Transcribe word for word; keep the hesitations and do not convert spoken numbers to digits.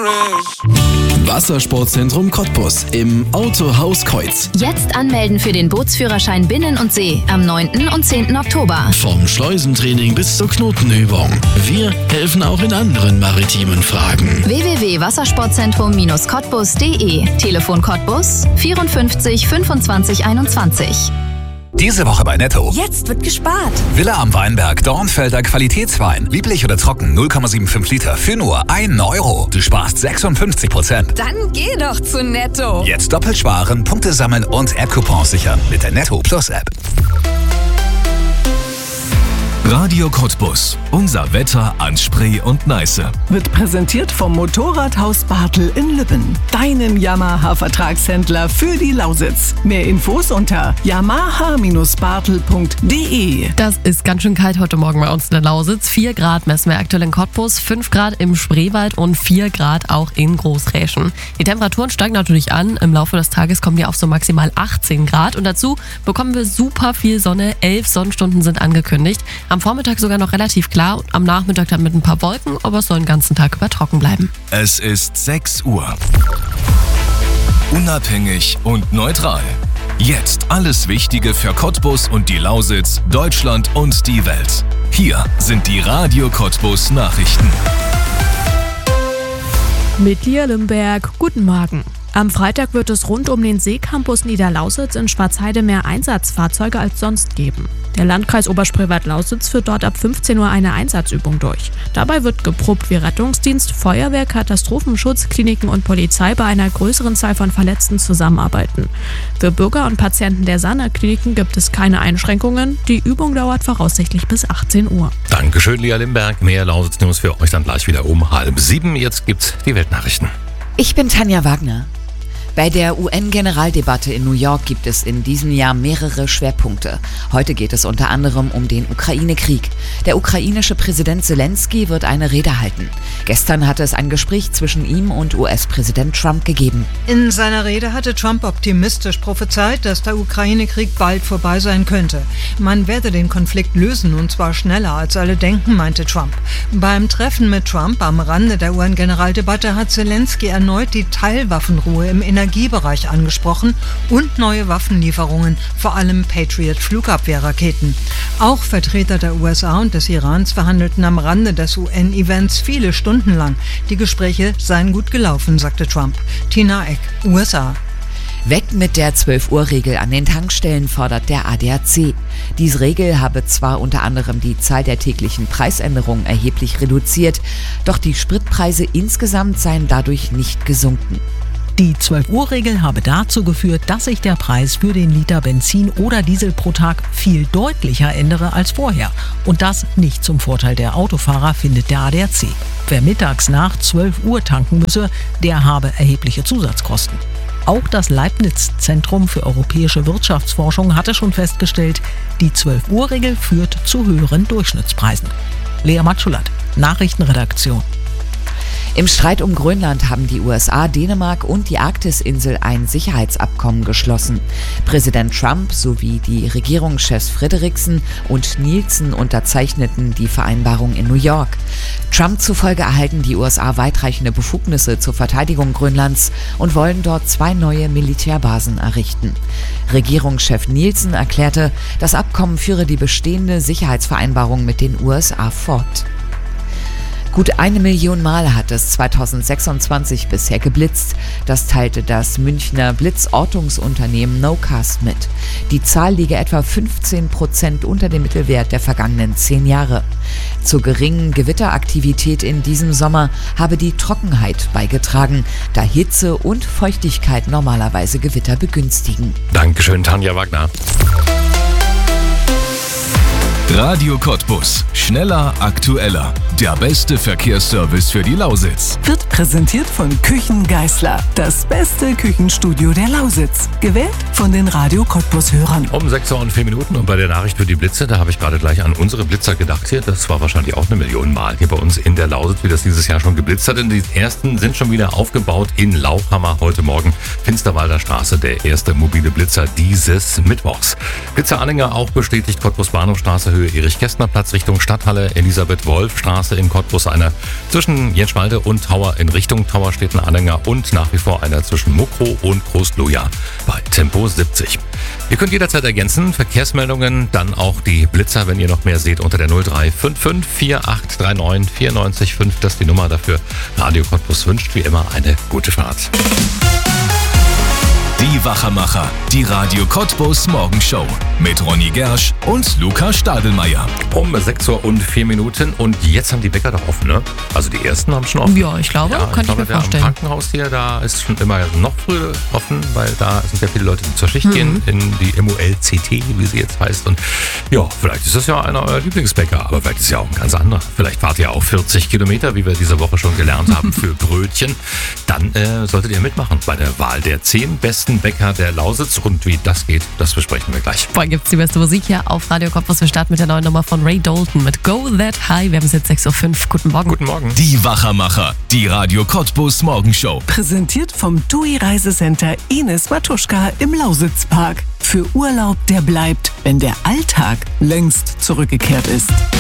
Wassersportzentrum Cottbus im Autohaus Kreuz. Jetzt anmelden für den Bootsführerschein Binnen und See am neunten und zehnten Oktober. Vom Schleusentraining bis zur Knotenübung. Wir helfen auch in anderen maritimen Fragen. w w w punkt wassersportzentrum cottbus punkt de. Telefon Cottbus vierundfünfzig fünfundzwanzig einundzwanzig. Diese Woche bei Netto. Jetzt wird gespart. Villa am Weinberg, Dornfelder Qualitätswein. Lieblich oder trocken, null Komma fünfundsiebzig Liter für nur einen Euro. Du sparst sechsundfünfzig Prozent. Dann geh doch zu Netto. Jetzt doppelt sparen, Punkte sammeln und App-Coupons sichern mit der Netto Plus App. Radio Cottbus. Unser Wetter an Spree und Neiße. Wird präsentiert vom Motorradhaus Bartel in Lübben. Deinem Yamaha-Vertragshändler für die Lausitz. Mehr Infos unter yamaha bartel punkt de. Das ist ganz schön kalt heute Morgen bei uns in der Lausitz. vier Grad messen wir aktuell in Cottbus, fünf Grad im Spreewald und vier Grad auch in Großräschen. Die Temperaturen steigen natürlich an. Im Laufe des Tages kommen wir auf so maximal achtzehn Grad. Und dazu bekommen wir super viel Sonne. Elf Sonnenstunden sind angekündigt. Am Vormittag sogar noch relativ klar, am Nachmittag dann mit ein paar Wolken, aber es soll den ganzen Tag über trocken bleiben. Es ist sechs Uhr. Unabhängig und neutral. Jetzt alles Wichtige für Cottbus und die Lausitz, Deutschland und die Welt. Hier sind die Radio Cottbus Nachrichten. Mit Lia Limberg, guten Morgen. Am Freitag wird es rund um den Seecampus Niederlausitz in Schwarzheide mehr Einsatzfahrzeuge als sonst geben. Der Landkreis Oberspreewald-Lausitz führt dort ab fünfzehn Uhr eine Einsatzübung durch. Dabei wird geprobt, wie Rettungsdienst, Feuerwehr, Katastrophenschutz, Kliniken und Polizei bei einer größeren Zahl von Verletzten zusammenarbeiten. Für Bürger und Patienten der Sana-Kliniken gibt es keine Einschränkungen. Die Übung dauert voraussichtlich bis achtzehn Uhr. Dankeschön, Lia Limberg. Mehr Lausitz-News für euch dann gleich wieder um halb sieben. Jetzt gibt's die Weltnachrichten. Ich bin Tanja Wagner. Bei der U N-Generaldebatte in New York gibt es in diesem Jahr mehrere Schwerpunkte. Heute geht es unter anderem um den Ukraine-Krieg. Der ukrainische Präsident Zelensky wird eine Rede halten. Gestern hatte es ein Gespräch zwischen ihm und U S-Präsident Trump gegeben. In seiner Rede hatte Trump optimistisch prophezeit, dass der Ukraine-Krieg bald vorbei sein könnte. Man werde den Konflikt lösen, und zwar schneller als alle denken, meinte Trump. Beim Treffen mit Trump am Rande der U N-Generaldebatte hat Zelensky erneut die Teilwaffenruhe im Energiebereich angesprochen und neue Waffenlieferungen, vor allem Patriot-Flugabwehrraketen. Auch Vertreter der U S A und des Irans verhandelten am Rande des U N-Events viele Stunden lang. Die Gespräche seien gut gelaufen, sagte Trump. Tina Eck, U S A. Weg mit der zwölf-Uhr-Regel an den Tankstellen, fordert der A D A C. Diese Regel habe zwar unter anderem die Zahl der täglichen Preisänderungen erheblich reduziert, doch die Spritpreise insgesamt seien dadurch nicht gesunken. Die zwölf-Uhr-Regel habe dazu geführt, dass sich der Preis für den Liter Benzin oder Diesel pro Tag viel deutlicher ändere als vorher. Und das nicht zum Vorteil der Autofahrer, findet der A D A C. Wer mittags nach zwölf Uhr tanken müsse, der habe erhebliche Zusatzkosten. Auch das Leibniz-Zentrum für europäische Wirtschaftsforschung hatte schon festgestellt, die zwölf-Uhr-Regel führt zu höheren Durchschnittspreisen. Lea Matschulat, Nachrichtenredaktion. Im Streit um Grönland haben die U S A, Dänemark und die Arktisinsel ein Sicherheitsabkommen geschlossen. Präsident Trump sowie die Regierungschefs Frederiksen und Nielsen unterzeichneten die Vereinbarung in New York. Trump zufolge erhalten die U S A weitreichende Befugnisse zur Verteidigung Grönlands und wollen dort zwei neue Militärbasen errichten. Regierungschef Nielsen erklärte, das Abkommen führe die bestehende Sicherheitsvereinbarung mit den U S A fort. Gut eine Million Mal hat es zweitausendsechsundzwanzig bisher geblitzt. Das teilte das Münchner Blitzortungsunternehmen Nocast mit. Die Zahl liege etwa fünfzehn Prozent unter dem Mittelwert der vergangenen zehn Jahre. Zur geringen Gewitteraktivität in diesem Sommer habe die Trockenheit beigetragen, da Hitze und Feuchtigkeit normalerweise Gewitter begünstigen. Dankeschön, Tanja Wagner. Radio Cottbus. Schneller, aktueller. Der beste Verkehrsservice für die Lausitz. Wird präsentiert von Küchen Geißler. Das beste Küchenstudio der Lausitz. Gewählt von den Radio Cottbus-Hörern. Um sechs Uhr und vier Minuten und bei der Nachricht für die Blitze, da habe ich gerade gleich an unsere Blitzer gedacht hier. Das war wahrscheinlich auch eine Million Mal hier bei uns in der Lausitz, wie das dieses Jahr schon geblitzt hat. Denn die ersten sind schon wieder aufgebaut in Lauchhammer heute Morgen. Finsterwalder Straße, der erste mobile Blitzer dieses Mittwochs. Blitzer Anhänger auch bestätigt, Cottbus Bahnhofstraße, Höhe Erich-Kästner-Platz Richtung Stadthalle, Elisabeth-Wolf-Straße in Cottbus einer zwischen Jenschwalde und Tauer in Richtung Tauer steht ein Anhänger und nach wie vor einer zwischen Mokro und Großloja bei Tempo siebzig. Ihr könnt jederzeit ergänzen, Verkehrsmeldungen, dann auch die Blitzer, wenn ihr noch mehr seht, unter der null drei fünf fünf vier acht drei neun vier neun fünf. Das ist die Nummer dafür. Radio Cottbus wünscht wie immer eine gute Fahrt. Die Wachermacher, die Radio Cottbus Morgenshow mit Ronny Gersch und Luca Stadelmeier. Um sechs Uhr und vier Minuten und jetzt haben die Bäcker doch offen, ne? Also die ersten haben schon offen. Ja, ich glaube, ja, kann ich, ich mir der vorstellen. Am Krankenhaus hier, da ist schon immer noch früher offen, weil da sind ja viele Leute, die zur Schicht mhm. gehen, in die M O L C T, wie sie jetzt heißt. Und ja, vielleicht ist das ja einer eurer Lieblingsbäcker, aber vielleicht ist es ja auch ein ganz anderer. Vielleicht fahrt ihr auch vierzig Kilometer, wie wir diese Woche schon gelernt haben, für Brötchen. Dann äh, solltet ihr mitmachen bei der Wahl der zehn besten Bäcker der Lausitz und wie das geht, das besprechen wir gleich. Vorhin gibt es die beste Musik hier auf Radio Cottbus. Wir starten mit der neuen Nummer von Ray Dalton mit Go That High. Wir haben es jetzt sechs Uhr fünf. Guten Morgen. Guten Morgen. Die Wachermacher, die Radio Cottbus Morgenshow. Präsentiert vom T U I Reisecenter Ines Matuschka im Lausitzpark. Für Urlaub, der bleibt, wenn der Alltag längst zurückgekehrt ist.